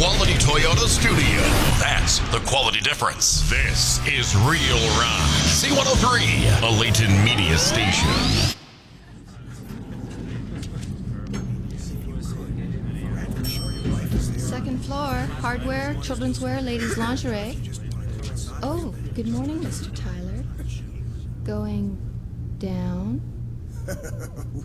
quality Toyota studio. That's the quality difference. This is Real Rock. C103, a Layton media station. Second floor, hardware, children's wear, ladies' lingerie. Oh, good morning, Mr. Tyler. Going down?